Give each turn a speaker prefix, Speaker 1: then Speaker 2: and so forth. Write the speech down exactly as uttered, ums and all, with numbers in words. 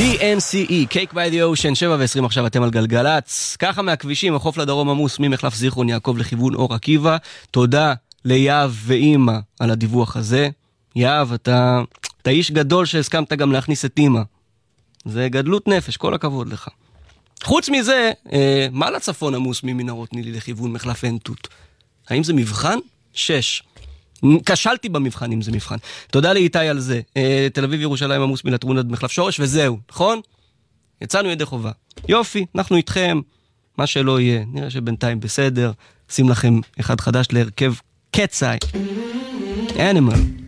Speaker 1: די אן סי אי, Cake by the Ocean, שבע ועשרים עכשיו אתם על גלגלץ. ככה מהכבישים, החוף לדרום עמוס ממחלף זיכרון יעקב לכיוון אור עקיבא. תודה ליאב ואימא על הדיווח הזה. יאב, אתה, אתה איש גדול שהסכמת גם להכניס את אימא. זה גדלות נפש, כל הכבוד לך. חוץ מזה, אה, מה לצפון עמוס ממנהרות נילי לכיוון מחלף עין תות? האם זה מבחן? שש. כשלתי במבחן אם זה מבחן. תודה לאיתי על זה. אה, תל אביב ירושלים עמוס מלטרון עד מחלף שורש, וזהו, נכון? יצאנו ידי חובה. יופי, אנחנו איתכם. מה שלא יהיה, נראה שבינתיים בסדר. שים לכם אחד חדש להרכב קצאי. Animal.